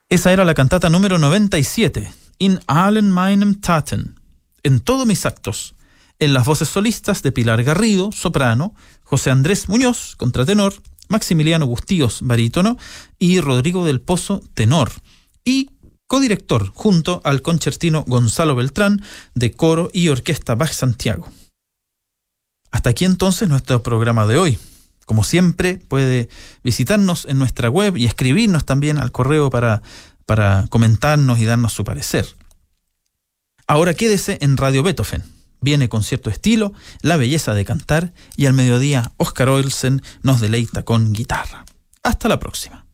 Esa era la cantata número 97, In allen meinen Taten, en todos mis actos, en las voces solistas de Pilar Garrido, soprano, José Andrés Muñoz, contratenor, Maximiliano Bustíos, barítono, y Rodrigo del Pozo, tenor, y codirector junto al concertino Gonzalo Beltrán de coro y orquesta Bach Santiago. Hasta aquí entonces nuestro programa de hoy. Como siempre, puede visitarnos en nuestra web y escribirnos también al correo para comentarnos y darnos su parecer. Ahora quédese en Radio Beethoven. Viene con cierto estilo, la belleza de cantar, y al mediodía Oscar Olsen nos deleita con guitarra. Hasta la próxima.